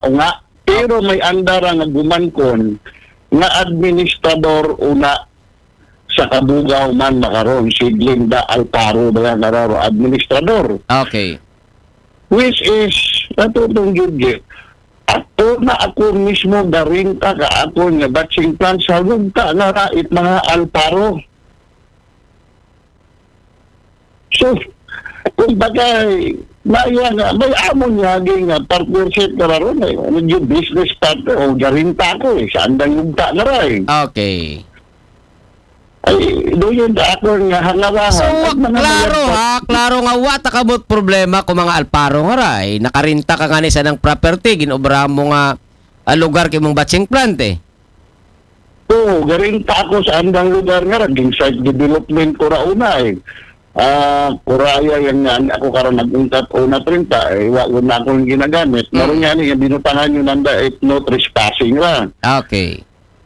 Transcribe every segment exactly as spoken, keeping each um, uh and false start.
nga. Pero may andara nga gumankon nga administrador una sa Kabugaw man makaron si Glinda Alparo ba nararo administrador. Okay. Which is natutong yun ato na ako mismo garing ka ka ako nga batching plan sa lugta na rait mga Alparo. So, kung bagay maya nga, may amon nga nga partnership na ron eh. Ano yung business partner o garing ta ko eh. Saan na lugta na rin. Okay. Ay, doon na ako nga hangawahan. So, klaro ha, klaro nga wata kabot problema kung mga Alparo nga ray. Nakarinta ka nga ni sa ng property, ginobra mo nga uh, lugar kay mong batching plant eh. Oo, garing ta ako sa andang lugar nga, naging site development ko rauna eh. Ah, uh, kuraya yan nga, ako karon nag-untat o na trinta eh, wala na akong ginagamit. Mm. Maroon nga niya, binutangan nyo nanda eh, no trespassing ra. Okay.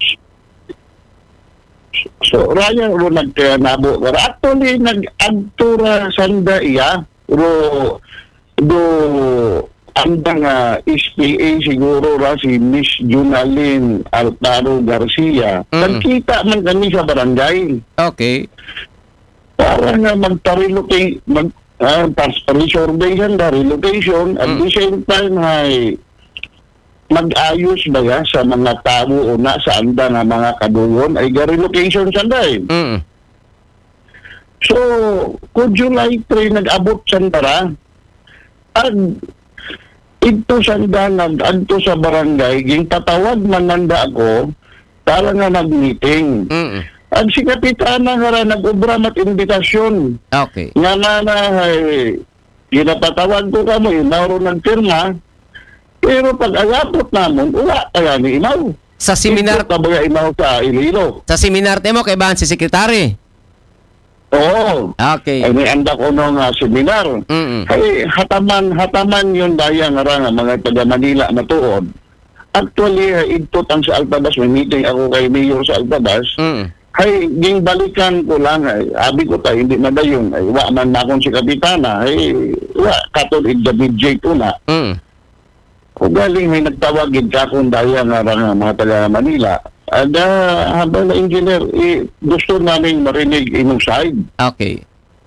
So, raya ro nagkanabo. Actually, nag-agtura sanda iya. Ro, do, andang uh, S P A siguro ra si Miss Junalyn Alparo Garcia. Mm. Nagkita man kami sa barangay. Okay. Para nga magpa-relocate, mag, uh, resurvey sanda, relocation, at mm. the same time ay mag-ayos ba ya sa mga tao o na sa anda nga mga kadugon ay ga-relocation sanda eh. Mm. So, kung July three nag-abot sandara, at ito sanda nag-adto sa barangay, ging tatawag man nanda ako para nga nag-meeting. Mm. At si Kapitana nga rin nag-ubra mat invitasyon. Okay. Nga na na ay ginapatawag ko ka mo, inauro ng firma. Pero pag agapot namon, wala kaya ni Imaw. Sa seminar... Ito kabaga Imaw sa Iloilo. Sa seminar mo, kay bahan si sekretary? Oo. Okay. Ay may andak ko nung uh, seminar. Mm-mm. Ay hataman, hataman yun daya nga nga mga taga Manila matuod. Actually, uh, itot ang sa Altabas, may meeting ako kay Mayor sa Altabas. Mm. Ay, ging balikan ko lang, ay, abi ko tayo, hindi madayon. Ay, wa man na akong si Kapitana. Ay, wa, katol, David J. Tuna. Mm. Kung galing may nagtawagin ka kung daya nga nga mga taga Manila, ada habang na engineer, eh, gusto namin marinig inyong side. Okay.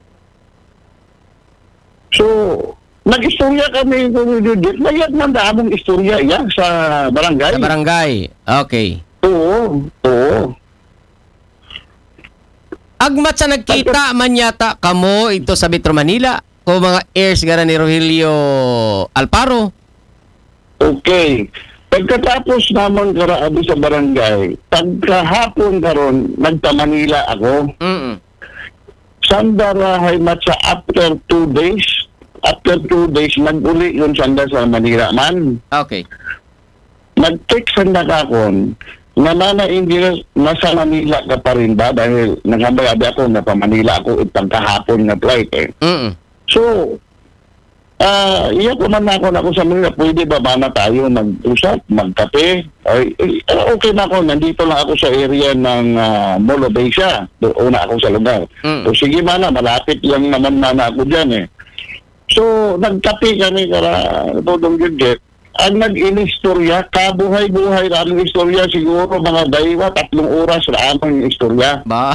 So, nag-istorya kami kung Judith. Mayat man damong istorya iya sa barangay. Sa barangay. Okay. Oo, oo. Agmat sa nagkita man yata kamo ito sa Metro Manila o mga heirs gara ni Rogelio Alparo. Okay. Pagkatapos naman karaabi sa barangay, pagkahapon karon nagta Manila ako. Mm. Sandarahay mat sa after two days. After two days, nag-uli yun sanda sa Manila man. Okay. Nag-text sanda kakon, nga mana hindi nasa Manila ka pa rin ba? Dahil nangabay-abi ako na pa Manila ako itang kahapon na flight eh. Mm. So, Ah, uh, iya ko man ako na ako sa Manila, pwede ba ba na tayo mag-usap, magkape? Ay, eh, okay na ako, nandito lang ako sa area ng uh, Mall of Asia. Doon na ako sa lugar. Mm. So, sige mana, malapit lang naman na, na ako dyan eh. So, nagkape kami kara Dodong Gudget. Ang nag-inistorya, kabuhay-buhay na ang istorya, siguro mga daywa, tatlong oras na among istorya. Ba?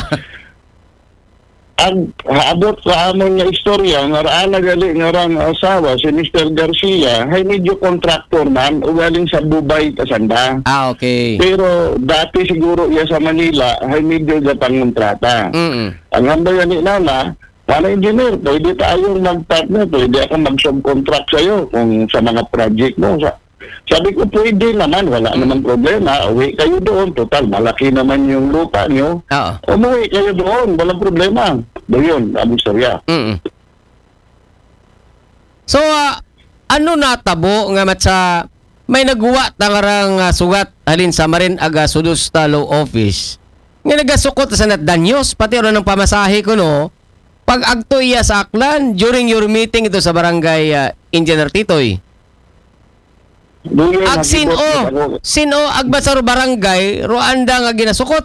Ang haabot sa amon nga istorya nga raan nagali nga rang asawa si Mister Garcia ay medyo contractor man ugaling sa Dubai kasanda. Ah, okay. Pero dati siguro iya sa Manila ay medyo gatang kontrata. Mm. Ang hambay ni Nana, para engineer, pwede tayong mag-partner, pwede ako mag-subcontract sa'yo kung sa mga project mo. Sa Sabi ko, pwede naman, wala mm. naman problema. Uwi kayo doon. Total, malaki naman yung lupa nyo. Oo. Umuwi kayo doon, walang problema. Doon, ang istorya. Mm. So, uh, ano natabo nga matsa may nagwa tangarang uh, sugat halin sa Marin Aga Sudusta Law Office nga nagasukot sa natdanyos, pati ron ng pamasahe ko no, pag agto iya sa Aklan during your meeting ito sa barangay uh, Engineer Titoy. Doon, Ag sino, sino agba sa barangay, Ruanda nga ginasukot.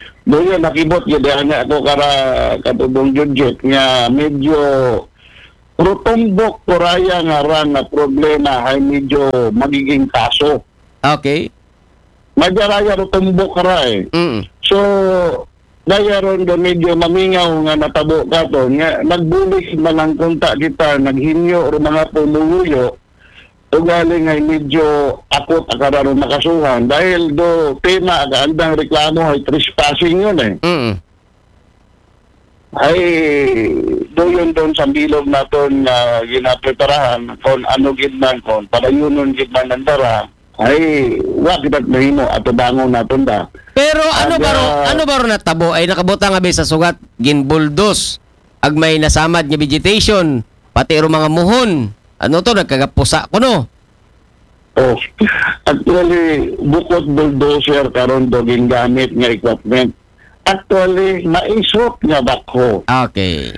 Doon, nakibot yun. Dahil nga ako kara katubong Judget nga medyo rutumbok kuraya nga ran na problema ay medyo magiging kaso. Okay. Majaraya rutumbok ra eh. Mm. So, daya ron do medyo mamingaw nga natabo ka to. Nga, nagbulis man ang kunta kita, naghinyo o mga pumuyo, ugali nga medyo akot akararo makasuhan. Dahil do tema aga andang reklamo ay trespassing yun eh. Mm. Ay doon doon sa bilog naton nga ginapreparahan kung ano gid man kon para yunon gid man nandara ay wa kita mahimo ato bangon naton da. Pero ano Aga- baro ano baro natabo ay nakabutang nga be sa sugat ginbuldos ag may nasamad nga vegetation pati ro mga muhon. Ano to nagkagapusa ko no. Oh, actually bukod bulldozer karon do gingamit nga equipment. Actually maisot nga bako. Okay.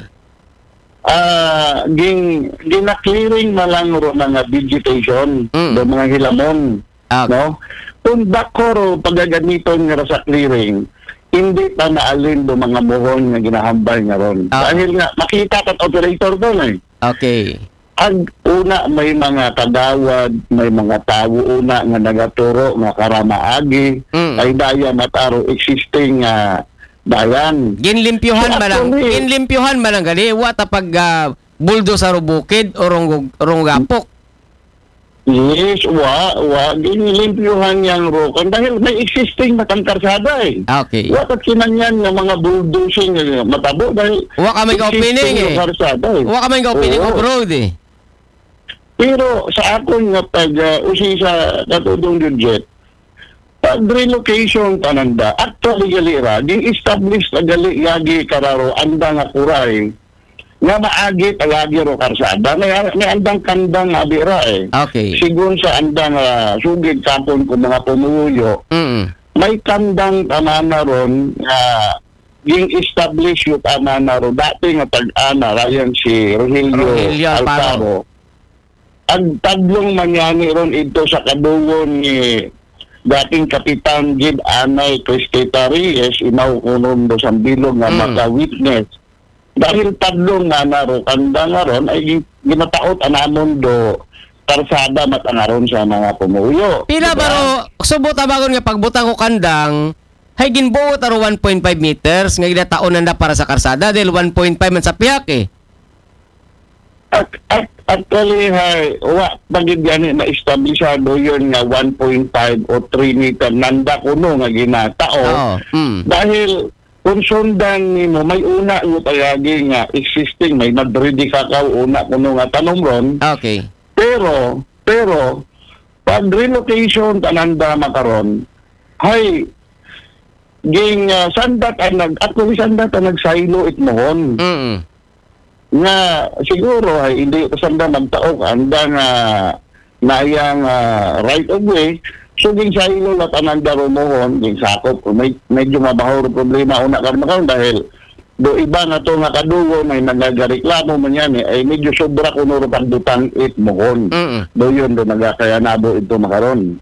Ah, ging gina-clearing na lang ro mga vegetation Mm. do mga hilamon. Okay. No? Kung bako ro pagagamiton nga sa clearing, hindi pa naalin do mga muhon nga ginahambal nga ron. Ah. Dahil nga makita kat operator doon eh. Okay. Ang una may mga kagawad, may mga tawo una nga nagaturo nga karamaagi, Mm. ay daya mataro existing nga dayan. Ginlimpyuhan So, man lang. actually- Ginlimpyuhan man lang gali wa ta pag uh, bulldozer o bukid o rong rong gapok. Yes, wa, wa, ginilimpyuhan yang rokan dahil may existing matangkarsada eh. Okay. Wa kat kinanyan nga mga bulldozing nga matabo dahil Wa ka may ka-opening existing eh. nga karsada eh. Wa ka may opening Oo. of road eh. Pero sa akon nga pag uh, usi sa katudong budget, pag relocation tananda, actually galira, di establish na gali yagi kararo anda nga kuray, nga maagi talagi ro karsada, may, may andang kandang abira eh. Okay. Sigun sa andang uh, sugid kapon ko mga pumuyo, Mm. may kandang tamana ron nga ging establish yung tamana ron. Dati nga tag-ana, rayan si Rogelio, Rogelio Alfaro. Alfaro. Ang tablong manyani ron ito sa kadungon ni dating Kapitan Gid Anay Cristeta Reyes, imaw kunon do sa bilog nga Mm. maka-witness. Dahil tablong nga naro, kanda nga ron, ay gi- ginataot anamon do karsada matangaron sa mga pumuyo. Pila Diba? baro subot abagon nga pagbutang ko kandang hay ginbuot aro one point five meters nga ginataon na para sa karsada dahil one point five man sa piyak eh. At, at, actually, hay, wa, bagid yan na-establishado yun nga one point five o three meter nanda kuno nga ginatao. Oo. Mm. Dahil kung sundan nimo may una mo tayagi nga existing, may madridi kakaw una kuno nga tanong ron. Okay. Pero, pero, pag relocation tananda makaron, hay, ging uh, sandat ang nag, actually sandat ang nagsaylo it mohon. Mm. Nga siguro ay hindi kasanda magtaok anda nga nayang uh, right of way so ging sa ilo na tanan daro mohon ging sakop may medyo mabaho ro problema una karon karon dahil do iba na to nga kadugo may nagagareklamo man yan eh, ay medyo sobra kuno ro pagdutang it mohon Mm. do yun do nagakaya nabo ito makaron.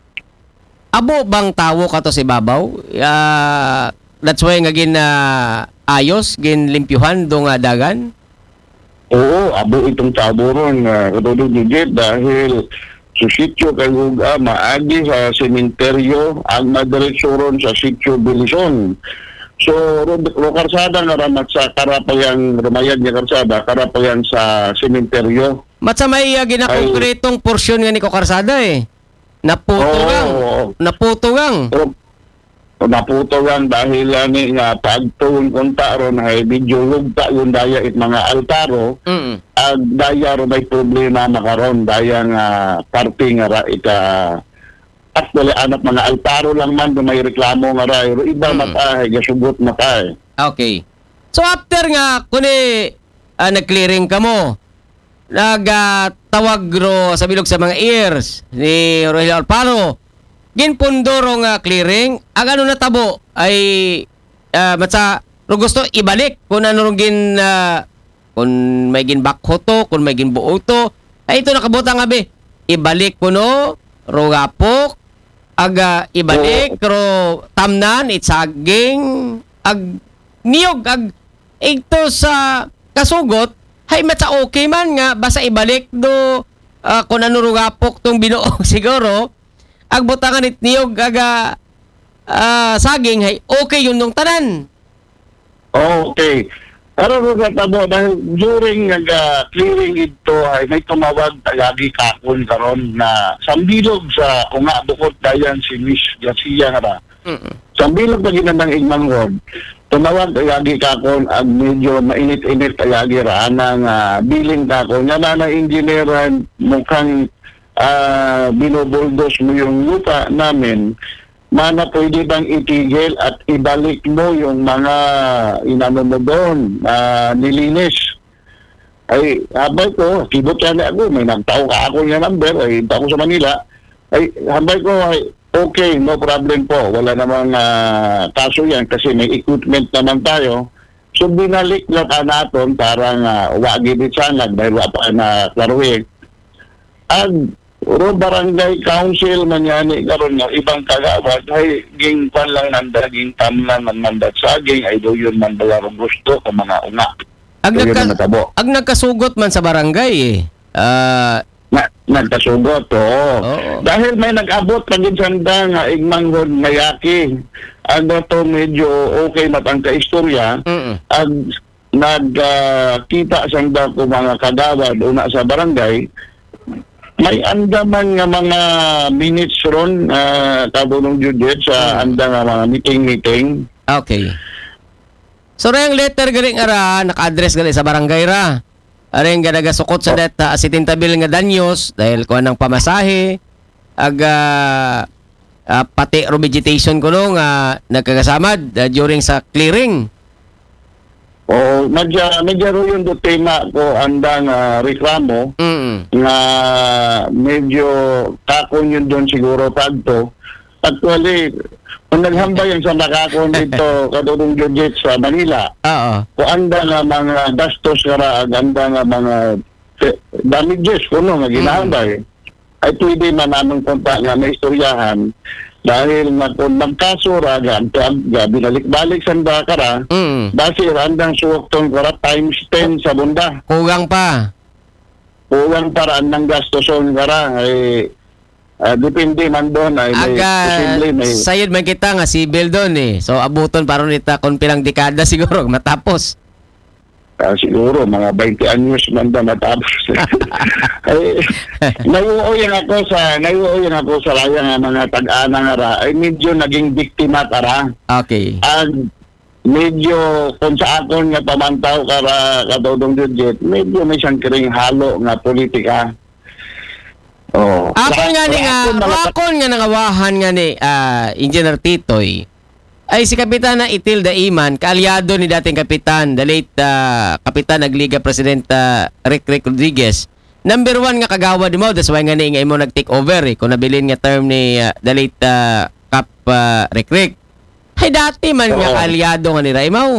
Abo bang tawo ka to si babaw? Ah, that's why nga gin ah, ayos gin limpyuhan do nga dagan. Oo, abo itong taburon nga katulog ni Jet dahil sa sityo kay Huga maagi sa sementeryo ang madiretso ron sa sityo Bilison. So, ro ro karsada nga ramat sa karapayang rumayag nga karsada, karapayan sa sementeryo. Matsa may uh, ginakongkretong porsyon nga ni ko karsada eh. Naputugang. Oo. Naputugang. So, naputo lang dahil ani nga pagtuon konta ron ay medyo lugta yung daya it mga altaro. Mm. Ag daya ro may problema makaron daya nga parte nga ra ita actually anak mga altaro lang man do may reklamo nga ra ro iba Mm. matay gasugot matay. Okay. So after nga kuni ah, nag-clearing ka mo, nagtawag ro sa bilog sa mga ears ni Rogelio Alfaro. Ginpundoro nga clearing, ang ano natabo ay ah, matsa ro gusto ibalik kung ano ro gin ah, kung may gin bakho to, kung may gin buo to. Ay ito nakabutang nga be. Ibalik kuno ro gapok aga ibalik ro tamnan itsaging ag niyog ag ito sa kasugot hay matsa okay man nga basta ibalik do uh, kung ano rugapok tong binuo siguro ag butangan it niyog aga uh, saging hay okay yun nung tanan. Okay. Pero rin tabo, dahil during nag-clearing ito ay may tumawag tagagi kakon karon na sambilog sa unga bukod dayan si Miss Garcia nga ba. Mm-mm. Sambilog na ginandang igmanghod, tumawag tagagi kakon ag medyo mainit-init tagagi raan nga billing kakon nga na na engineeran mukhang uh, binubuldos mo yung lupa namin. Mana pwede bang itigil at ibalik mo yung mga inano mo doon, uh, nilinis? Ay, habay ko, kibot yan ako, may nagtao ka ako yung number, ay ako sa Manila. Ay, habay ko, ay, okay, no problem po. Wala namang uh, kaso yan kasi may equipment naman tayo. So, binalik na ka natin parang uh, wagi di sanag dahil wala pa na klaruhin. At Uro barangay council manyani karon nga ibang kagawad ay ging pan lang nanda ging tamnan man mandat saging ay do yun man balarong gusto ka mga unga. Ag, nagka, ag nagkasugot man sa barangay eh. Uh, na, nagkasugot to. Oh. Dahil may nag-abot pagin sanda nga igmanghod mayaki. Ano to medyo okay matang kaistorya. Mm-mm. Ag nagkita uh, sanda ko mga kagawad una sa barangay. May andaman nga mga minutes ron uh, kabulong judge sa hmm. anda nga mga meeting-meeting. Okay. So rayang letter galing ara naka-address gali sa barangay ra. Aring ganagasukot sa det uh, asitintabil nga danyos dahil ko nang pamasahe ag uh, uh, pati ro vegetation ko no nga nagkagasamad uh, during sa clearing. O medya medya ro yung do tema ko anda nga reklamo mm. nga medyo kakon yun doon siguro pagto. Actually, kung naghambay yung sa nakakon dito kadudong judge sa Manila, oo. Kung anda nga mga gastos kara anda nga mga damages kuno nga ginahambay, mm. ay pwede man namang konta nga may istoryahan. Dahil nga kung magkaso raga, binalik-balik sa bakara, mm. base randang suwaktong kara times ten sa bunda. Kugang pa. Kugang paraan ng gastoson kara. Ay, uh, depende man doon. Ay, may Aga, posible, may... sayod man kita nga civil doon eh. So, abuton parang nita kung pilang dekada siguro matapos. Uh, siguro, mga twenty anyos man na matapos. Ay, nayuoyan ako sa, nayuoyan ako sa raya nga mga tag-ana nga ra, ay medyo naging biktima kara. Okay. At medyo, kung sa akon nga pamantaw kara katodong judget, medyo may siyang kiring halo nga politika. Oh. Akon nga ni nga, akon nga nangawahan nga ni uh, Engineer Titoy, ay si Kapitana Itilda Iman, kaalyado ni dating Kapitan, the late uh, Kapitan Nagliga President uh, Rick Rick Rodriguez. Number one nga kagawad mo, that's why nga ni nga mo nag-take over eh, kung nabilin nga term ni uh, the late uh, Kap uh, Rick Rick. Ay dati man nga kaalyado nga ni Raimaw.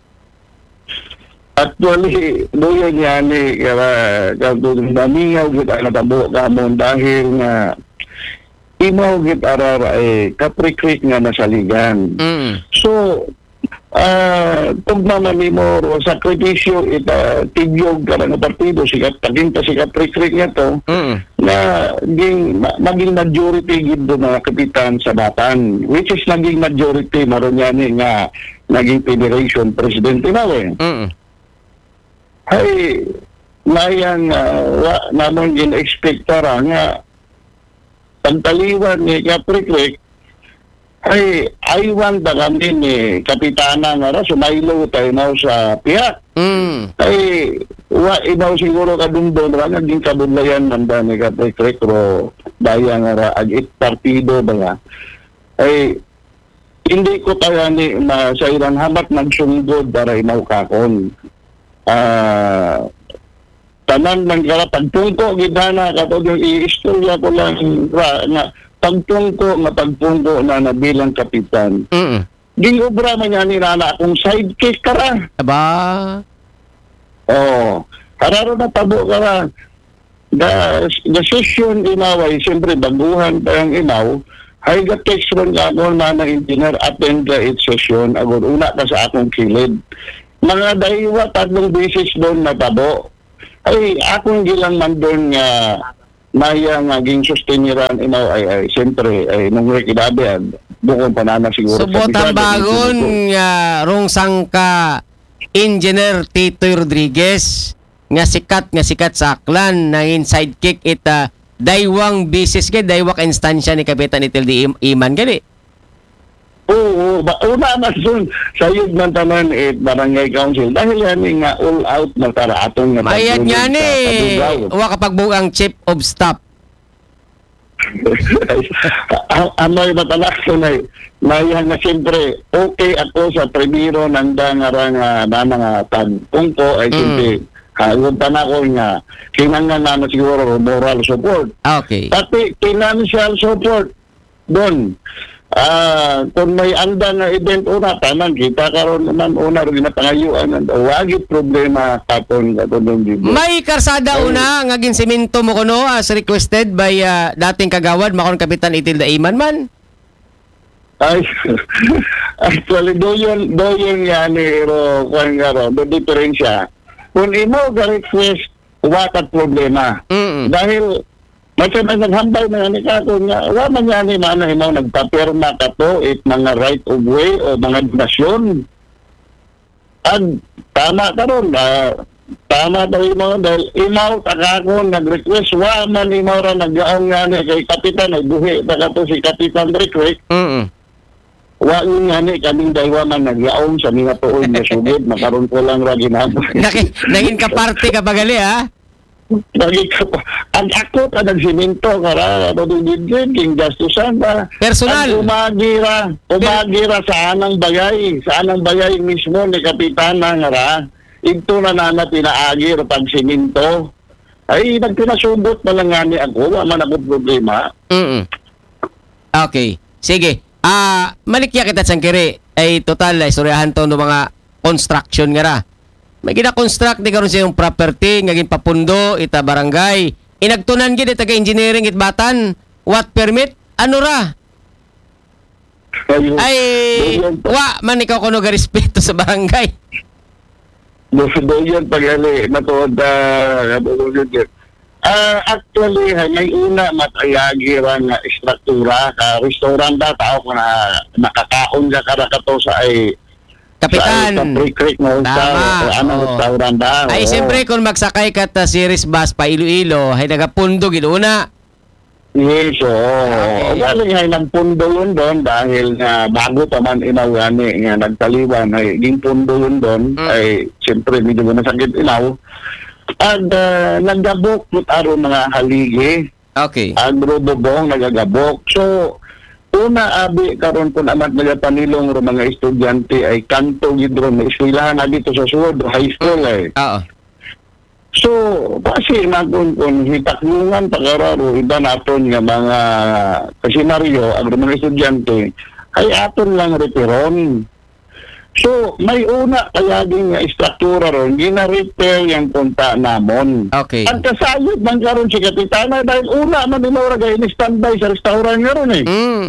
Actually, doon yan ni kaya katulong namingaw kita natabo ka mo dahil nga imaw git arara eh kaprikrik nga nasaligan. Mm. So ah uh, tugma man mo sakripisyo ita tigyog ka ng partido sikat taging ta sikat prikrik nga to mm. na ging ma, maging majority gid do mga kapitan sa Batan, which is naging majority maron yan eh, nga naging federation president na eh. Mm. Ay mayang uh, wa namon gin-expect para nga pagtaliwan ni Kaprikrik ay aywan da kami ni Kapitana nga ra sumaylo tayo na sa piyak. Mm. Ay wa inaw siguro kadundon ra naging kabudlayan nanda ni Kaprikrik ro daya nga ra agit partido ba nga. Ay hindi ko tayo ni masairan habat nagsungod para inaw kakon. Ah uh, tanan man kara pagtungko gidana katod yung i-istorya ko lang ra nga pagtungko nga pagtungko na nabilang kapitan. Mm. Gingobra man yan ni nana akong sidekick kara. Aba. Oh, kararo na tabo kara. The, the session inaway, siyempre baguhan pa yung inaw. Hay ga text ron ka ako na na engineer attend ka it session agad una ka sa akong kilid. Mga daywa tatlong beses doon na tabo. Ay, akong gilang man doon nga maya nga ging sustiniran inaw ay, ay siyempre ay nung rekidabi bukong panana siguro. Subutan bagon nga rong sangka Engineer Titoy Rodriguez nga sikat nga sikat sa aklan nangin sidekick ita daywang bisis kay daywak instansya ni Kapitan Itildi Iman gali. Oo, ba, una man doon sa yun man tanan it barangay council dahil yan nga all out na tara atong nga Mayad nga ni pagtulog sa wa kapagbugang chief of staff. Amay matalakso na mayan nga siyempre okay ako sa primero ng dangarang uh, na mga tagpong ko ay Mm. siyempre haguntan ako nga kinangan naman siguro moral support Okay. pati financial support doon. Ah, kung may anda nga event una tanan kita karon naman una rin na pangayuan wagi problema kapon katong dito. May karsada una nga ginsemento mo kuno as requested by ah, dating kagawad makon Kapitan Itilda Iman man. Ay, actually, doon doon yan ni Ro, kung nga ro, do diferensya. Kung imo ga-request, wakat problema. Mm. Dahil, kasi may naghambay na yan ka, kung nga, wala man yan ni mana imo nagpapirma ka to, it mga right of way o mga donasyon. At tama ka ron, ah, tama daw imo, dahil imo, takako, nag-request, wala man imo ra nag-aong nga ni kay Kapitan, ay buhi, taka to si Kapitan request, Mm. wa nga ni kaming daywa man nagyaon sa mga tuoy na sugod makaron ko lang ra ginabo. Naki, naging kaparte ka pagali ha. Lagi ka pa. Ang ako ka nagsiminto kara ato digid king gastusan ba. Personal. Ang umagira, umagira sa anang bagay, sa anang bagay mismo ni kapitana nga ra. Ito na nana pinaagir pag siminto. Ay nagpinasubot na lang nga ni ako, wa man ako problema. Mm. Okay. Sige. Ah, malikya kita sangkiri ay total ay istoryahan to no mga construction nga ra. May gina-construct di karon sa yung property nga ginpapundo ita barangay. Inagtunan gid taga engineering it batan. What permit? Ano ra? Ayun. Ay wa man ikaw kuno ga respeto sa barangay. Doon pagali matuod na uh, Ah, actually, hay, may una matayagi ra nga istruktura ka restaurant da tao ko na nakakaon ka kada kato sa ay Kapitan. sa Free Creek mo sa Tama, anong oo. restaurant da. Ay oo. siyempre kung magsakay ka ta series bus pa Iloilo, hay nagapundo gid una. Yes, oo. Okay. Okay. Galing ay nagpundo yun doon dahil nga bago pa man inawani nga nagtaliwan ay ging pundo yun doon Mm. ay siyempre medyo masakit inaw. At uh, nagabok kung aron mga haligi. Okay. Agrobobong nagagabok. So, una abi karon kun amat nagapanilong ro mga estudyante ay kanto gid ro na eskwelahan na dito sa Suod high school eh. Oo. So, kasi nagun kun hitaklungan pagararo iba naton nga mga kasenaryo ang mga estudyante ay aton lang retiron. So, may una kaya din nga istruktura ron, gina-repair yung punta namon. Okay. Ang kasayod man karon si Kapitana dahil una man ni Maura gaya ni-standby sa restaurant nga ron eh. Mm.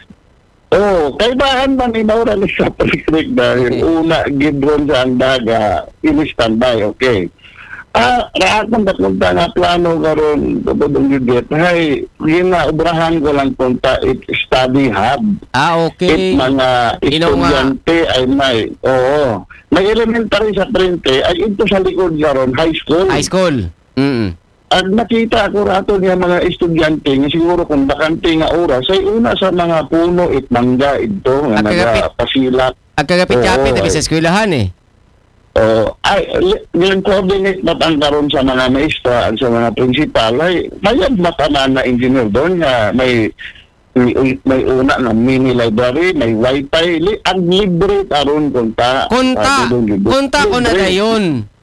Oo, kaibahan man ni Maura ni sa Creek dahil Okay. una gidron sa ang daga, ini-standby, okay. Ah, raat man punta nga plano karon tubod gid hay ginaubrahan ko lang punta it study hub. Ah, okay. It mga Ino nga. estudyante ay may, oo. May elementary sa Trente ay ito sa likod karon high school. High school. Mm. At nakita ko rato nga mga estudyante nga siguro kung bakante nga oras ay una sa mga puno it mangga ito nga At kagapit. nagapasilak. Ang kagapit-kapit Oo, na ay. sa eskwelahan eh. Oh, ay yung coordinate na ang karon sa mga maestra at sa mga principal ay mayad matanan na engineer doon nga may may, may una nga mini library, may wifi, li, ang libre karon kunta. Kunta. Ah, doon, libre. Kunta ko na Libre. dayon.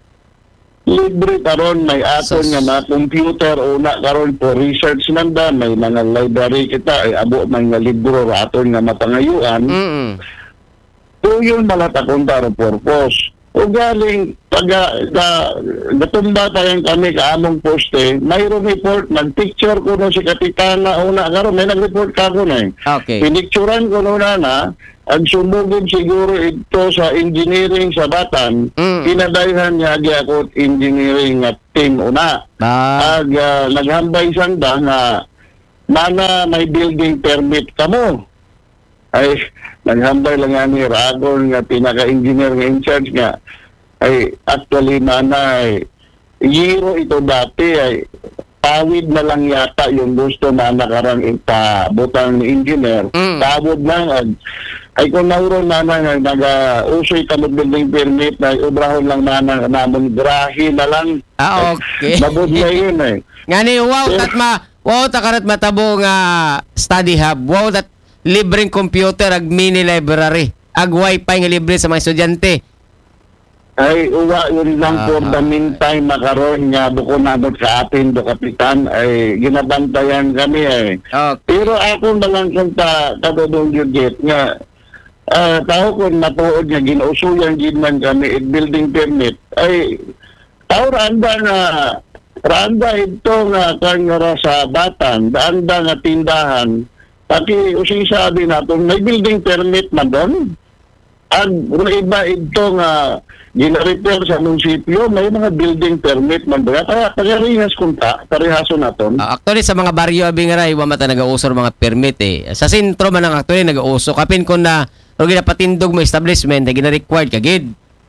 Libre karon may aton Sus. nga mga computer una karon for research nanda may mga library kita ay abo man nga libro ra aton nga mapangayuan. Mm. So yun malata kunta ro purpose. o galing taga ga, gatumba tayong kami kaamong poste, mayroong report, nag-picture ko no si Kapitana una karon may nag-report ka ko na eh. Okay. Pinicturan ko no na na ang sumugod siguro ito sa engineering sa Batan, Mm. pinadayhan niya agi ako engineering nga team una. Ah, Ag uh, naghambay sanda nga mana may building permit kamo. Ay, naghambay lang nga ni Ragon nga pinaka-engineer nga in charge nga. Ay, actually, mana, ay, yero ito dati, ay, pawid na lang yata yung gusto na nakarang ipabutang ni engineer. Mm. Pawid lang, ay, ay kung nauron na nga, nag-usoy ka building permit, ay, ubrahon lang na namon, grahe na lang. ah okay. Mabot na yun, eh. Nga ni, wow, tat ma, wow, takarat matabo nga study hub. Wow, tat libreng computer ag mini library. Ag wifi nga libre sa mga estudyante. Ay, uwa, yun lang Ah, for the meantime, makaroon nga, buko nabot sa atin, do kapitan, ay, ginabantayan kami, ay. Okay. Pero ako na lang kung ta, katulong yung gate nga, ah, tao kung matuod nga, ginausuyan ginman kami, at building permit, ay, tao randa nga, randa ito nga, kanyara sa Batan, randa nga tindahan, pati using sabi nato, may building permit na doon. Ang iba ito nga gina-repair sa munisipyo, may mga building permit man ba? Kaya parehas kunta, parehaso naton. Ah, actually, sa mga baryo, abing ray, wa mata nag-uusor mga permit eh. Sa sentro man ang actually nag-uuso. Kapin ko na, kung ginapatindog mo establishment, na gina-required kagid.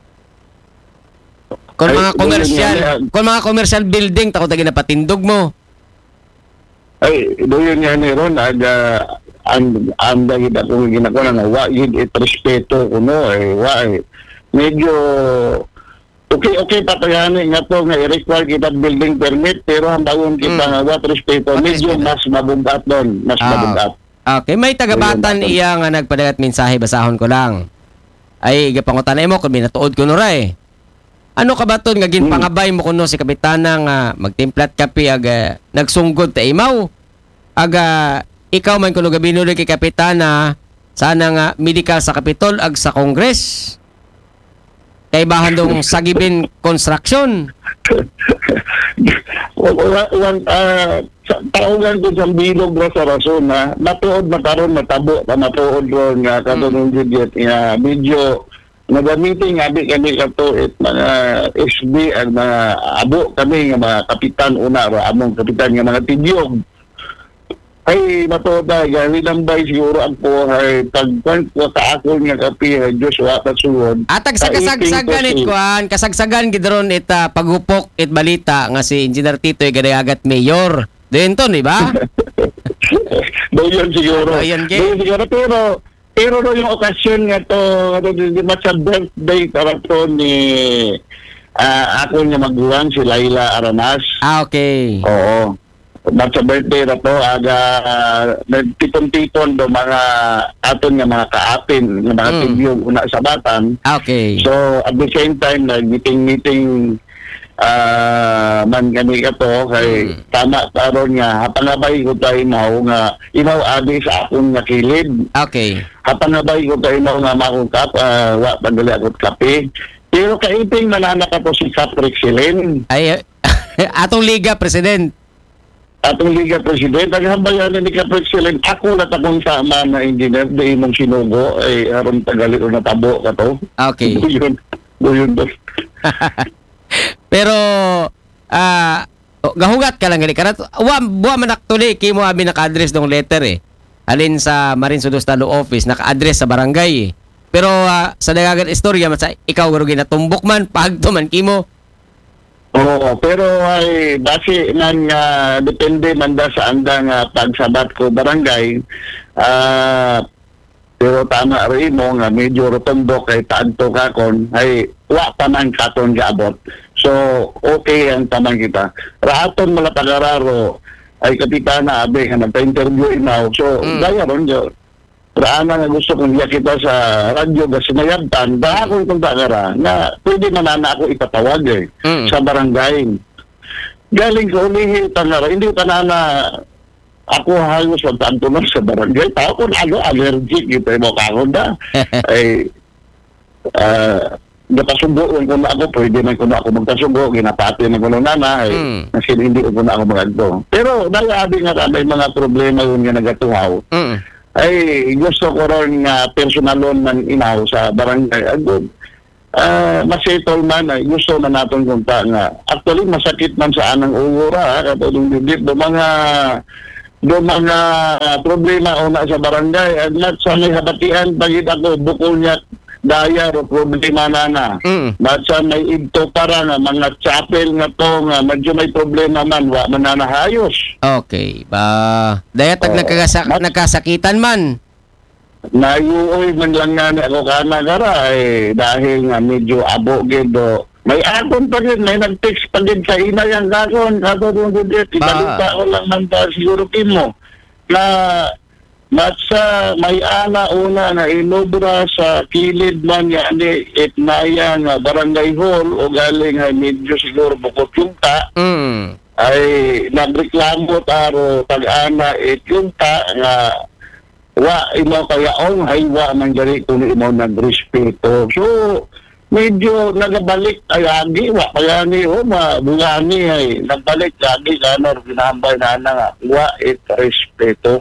Kung Ay, mga doon commercial, yan, yan. kung mga commercial building, takot na ginapatindog mo. Ay, doon nga ni Ron, aga, ang ang dagid ako ginagawa nga wa yun it respeto kuno eh wa eh. Medyo okay okay patayani nga to nga i-require kita building permit pero ang bagon kita Mm. nga wa respeto What medyo respeto? mas mabugat doon mas Ah. mabugat. Okay, may tagabatan Ayun, iya nga nagpadagat mensahe, basahon ko lang. Ay, gapangutan mo, kung minatuod ko no ray. Ano ka ba ton nga ginpangabay mo kuno si kapitana nga magtimplat kape aga nagsunggod ta imaw? Aga ikaw man kuno gabi nuloy kay kapitana sana nga medical sa Kapitol ag sa Congress. Kay bahan dong sagibin construction. Wala wala ah taongan ko sa bilog ra sa rason na matuod makaron matabo pa matuod ron nga kadtong jud nga medyo nagamitin nga di kami kato it mga S B ang mga abo kami nga mga kapitan una ra among kapitan nga mga tidyog ay matuod na gani lambay siguro ang po ay pagpan ko sa ako nga kapi Diyos wa ta suwod. Atag sa kasagsagan it kuan, kasagsagan gidron it uh, paghupok it balita nga si Engineer Titoy gadayagat mayor. Doon to, di ba? Doon siguro. Doon, Jay. Doon siguro. Pero, pero no, yung okasyon nga to, ano, di ba sa birthday para to ni ah, ako nga magulang, si Laila Aranas. Ah, okay. Oo. But sa birthday na to, aga, uh, nagtipon-tipon do mga aton nga mga kaapin, nga mga Mm. tibyog una sa Batan. Ah, okay. So, at the same time, nag-meeting-meeting ah man kami ka to, kay Mm. tama karon nga, hapangabay ko tayo imaw nga, imaw abi sa akong nga kilid. Okay. Hapangabay ko tayo imaw nga makukap, uh, wa pagali akot kape. Pero kaiping manana ka to si Patrick Silin, Ay, atong liga, President. atong Liga President, ang hambayanan ni Patrick Silin, ako na takong sama na engineer, di imong sinugo, ay aron tagali o natabo ka to. Okay. Doon, doon, doon. Pero, ah, gahugat ka lang gali. Karat, wa, buwa man actually, kimo abi naka-address ng letter eh. Alin sa Marine Sudostalo Office, naka-address sa barangay eh. Pero ah, sa nagagat istorya, matsa, ikaw garo ginatumbok man, pagto man kimo. Oo, pero ay base man nga depende man da sa anda nga pagsabat ko barangay. Ah, pero tama rin mo nga medyo rotondo kay taadto kakon ay wa pa man katon gaabot. So okay ang taman kita. Raaton mala tagararo ay kapitana abe nga nagpa-interview inaw. So Mm. gaya ron yo. Raana nga gusto kong liya kita sa radyo ga sinayabtan, ba ako itong tagara na pwede man na ako ipatawag eh Mm. sa barangay. Galing ko ulihin tanara, hindi ko tanana ako halos sa tanto na sa barangay. Tao ko ano, allergic ito mo kako na. Ay, ah, napasugo ko na ako, pwede man ko na ako magkasugo, ginapati na ko na nana, eh, Mm. kasi hindi ko na ako magagdo. Pero dahil abi nga may mga problema yun nga nagatuhaw, Mm. ay gusto ko rin nga personalon man inaw sa barangay agud. Ah, masettle man ay gusto na naton kunta nga. Actually masakit man sa anang ugura katulong dili do mga do mga ah, problema una sa barangay at sa may habatian pagid ako bukol niya daya ro problema na na. Mm. But sa may idto para nga mga chapel nga to nga medyo may problema man wa man na nahayos. Okay. Ba, dayat Oh, nagkagasa- mas- nagkasakitan man. Nayuoy man lang nga na ako kana gara eh dahil nga medyo abo gid do. May akon pa gid may nag-text pa gid sa ina yang gason kato dun gid ibalita ko lang man ta siguro kimo na matsa may ana una na inobra sa kilid man ya ni itnaya nga barangay hall o galing ay medyo siguro bukod yung ta Mm. ay nagreklamo taro tag-ana it yung ta nga wa imo kaya on hay wa man gari kung imo nagrespeto. So medyo nagabalik ay agi wa kaya ni o mabulani ay nagbalik agi kana ginambay na na nga wa it respeto.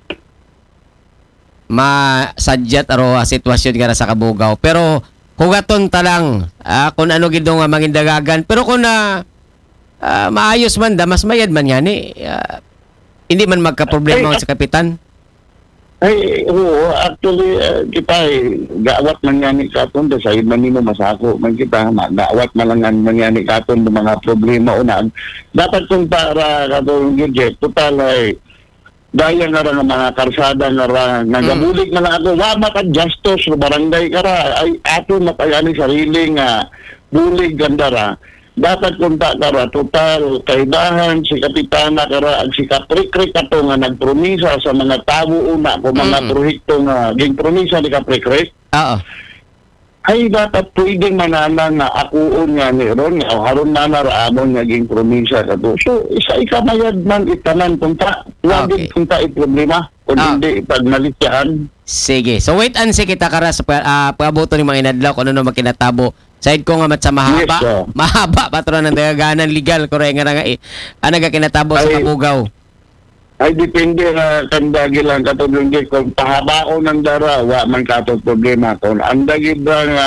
Masadyat aro ah, sitwasyon nga na sa Kabugaw. Pero hugaton ta lang ah, kung ano gid nga mangindagagan. Pero kung na ah, maayos man da mas mayad man yani. Ah, hindi man magka-problema Ay, sa kapitan. Ay, oo, actually, uh, kita eh, gaawat man nga ni Katon, da sa'yo man nimo masako, man kita, ma- gaawat man lang man nga ni Katon, ng mga problema unang. Dapat kung para Katon Gidget, total ay, dahil nga rin ang mga karsada nga rin, nagabulig na lang ako, wa makadjustos, barangay ka ra, ay ato matayani sarili nga, bulig ganda ra. Dapat kunta kara total kaibahan si kapitana kara ang si kaprikrik ato nga nagpromisa sa mga tawo una kung mga Mm. proyekto nga ging promisa ni kaprikrik Oo. ay dapat pwedeng manana nga akuon nga ni ron nga haron na naraamon nga ging promisa kato. So isa ikamayad man itanan kunta Okay. wagid kunta i problema kung Ah. hindi ipagmalityahan. Sige. So wait and see kita kara sa pa- ah, paabuto ni mga inadlaw kung ano makinatabo. Side ko nga mat sa mahaba. Yes, sir. Mahaba patron ng dagaganan legal kore nga nga eh. Ano nga kinatabo sa Ay. Kabugaw. Ay depende na kandagi lang katulong di kung pahabao ng dara wa man katong problema kung andagi ba nga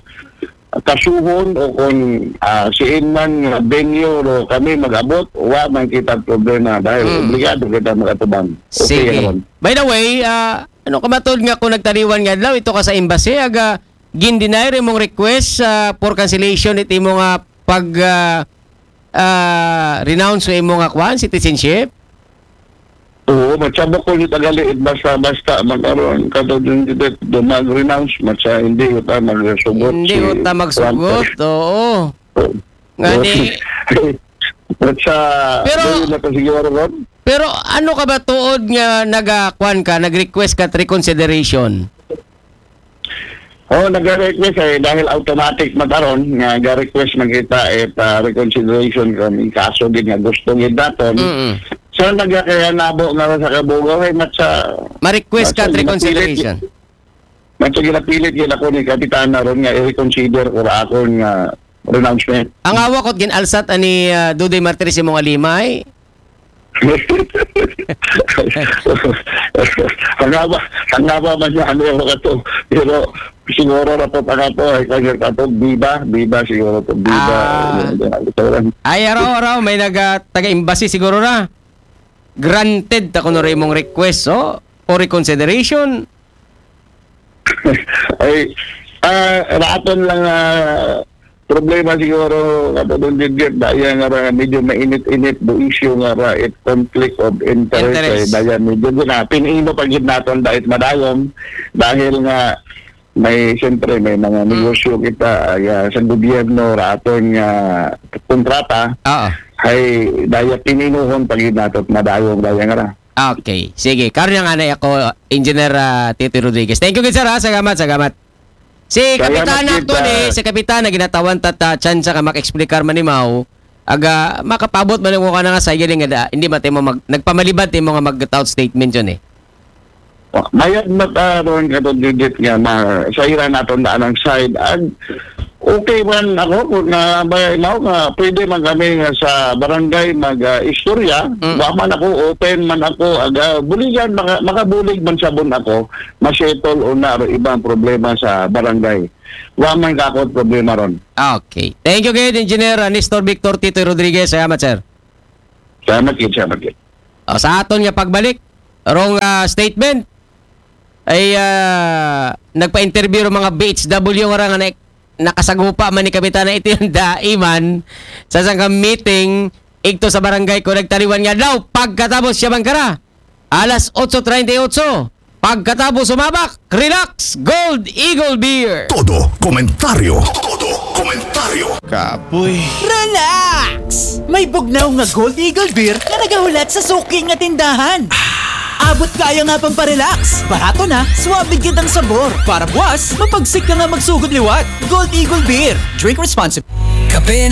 kasuhon o kung uh, siin man nga venue o kami mag-abot wa man kita problema dahil Mm. obligado kita magatubang. Sige. naman. By the way, ah, ano ka matod nga kung nagtariwan nga daw ito ka sa embassy aga gin-deny rin mong request ah, for cancellation iti mo nga pag ah, ah, renounce sa imo nga kwan citizenship. Oo, matsabok ko yung tagaliit basta-basta magkaroon katulong dito do mag-renounce matsa hindi ko ta magsugot. Hindi ko ta magsugot. Oo. Nga ni- Matsa Pero- doon na to siguro ron. Pero ano ka ba tuod nga nagakwan ka, nag-request ka at reconsideration? Oh, nag-request eh, dahil automatic mataron nga ga-request man kita at uh, reconsideration kung kaso din nga gusto gid naton. Mm. So nagkakaya nabo nga sa Kabugaw ay matsa Ma-request ka at matsa reconsideration. ginapilit- Matsa ginapilit gid ako ni kapitana ron nga i-reconsider ko ra akong nga renouncement. Ang awa ko't ginalsat ani uh, Dudoy Martires imong alimay. Hangaba, hangaba man niya ano yung kato. Pero siguro na po pa to ay kanya kato, biba, biba siguro to, biba. Ah. Ay araw araw may naga taga-embassy siguro na. Granted ta kuno imong request so for reconsideration. ay, ah, raton lang ah, problema siguro kato doon digit dahil nga ra medyo mainit-init do issue nga ra it conflict of interest, Interest. ay dahil medyo na pinino pag gid naton dahil madayom dahil nga may siyempre may mga negosyo kita ay, ah, sa gobyerno raton nga kontrata Oo. ay dahil pininuhon pag gid naton madayom dahil nga ra. Okay. Sige, karon nga na ako Engineer uh, Tito Rodriguez. Thank you gid sir ha. Salamat, salamat. Si Salamat, Kapitana Gid, actually, ah. si Kapitana ginatawan tata chance ka mak-explikar man ni Mao. Aga makapabot man mo ka na nga sa nga da, hindi mate mo mag nagpamalibad ti mo nga mag-out statement yun eh. Mayad mataron ka to digit nga ma sa ira naton daan ang side ag okay man ako kung na bayanaw nga pwede man kami nga sa barangay mag-istorya. Mm. Wa man ako, open man ako. Aga, buligan, maka, makabulig man sabon ako. Masettle o na ibang problema sa barangay. Wa man ka ako problema ron. Okay. Thank you kay Engineer uh, Nestor Victor Tito Rodriguez. Salamat, sir. Salamat kid, salamat kid. O, sa aton nga pagbalik, wrong uh, statement, ay uh, nagpa-interview ng mga B H W nga nga na, nakasagupa man ni Kapitana iti ang daiman sa sangkang meeting igto sa barangay ko nagtaliwan nga daw pagkatapos siya bangkara alas eight thirty-eight pagkatapos sumabak relax Gold Eagle Beer. Todo komentaryo. Todo komentaryo. Kapoy. Relax! May bugnaw nga Gold Eagle Beer na nagahulat sa suki nga tindahan. Abot kaya nga pang parelax. Barato na, suwabig kitang sabor. Para buwas, mapagsik ka nga magsugod liwat. Gold Eagle Beer. Drink responsibly.